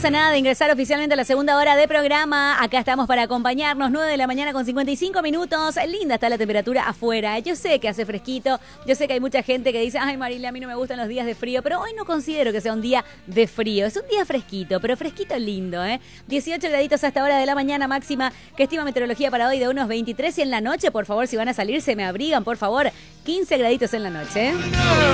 a nada de ingresar oficialmente a la segunda hora de programa. Acá estamos para acompañarnos, 9 de la mañana con 55 minutos. Linda está la temperatura afuera. Yo sé que hace fresquito, yo sé que hay mucha gente que dice, ay Marilia, a mí no me gustan los días de frío, pero hoy no considero que sea un día de frío. Es un día fresquito, pero fresquito lindo, 18 graditos hasta hora de la mañana máxima que estima meteorología para hoy de unos 23 y en la noche, por favor, si van a salir, se me abrigan, por favor, 15 graditos en la noche.